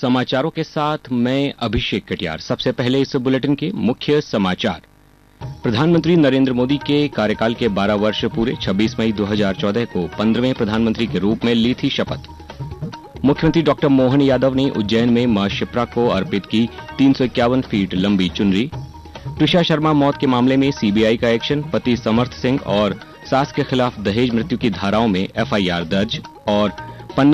समाचारों के साथ मैं अभिषेक कटियार। सबसे पहले इस बुलेटिन के मुख्य समाचार। प्रधानमंत्री नरेंद्र मोदी के कार्यकाल के 12 वर्ष पूरे। 26 मई 2014 को 15वें प्रधानमंत्री के रूप में ली थी शपथ। मुख्यमंत्री डॉक्टर मोहन यादव ने उज्जैन में मां शिप्रा को अर्पित की 351 फीट लंबी चुनरी। तुषार शर्मा मौत के मामले में सीबीआई का एक्शन। पति समर्थ सिंह और सास के खिलाफ दहेज मृत्यु की धाराओं में एफआईआर दर्ज। और